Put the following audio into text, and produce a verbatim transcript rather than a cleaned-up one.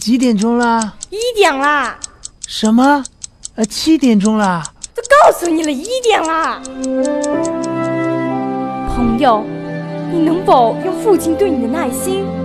几点钟了？ 一点啦。 什么？呃，七点钟了。 都告诉你了，一点啦。朋友，你能否用父亲对你的耐心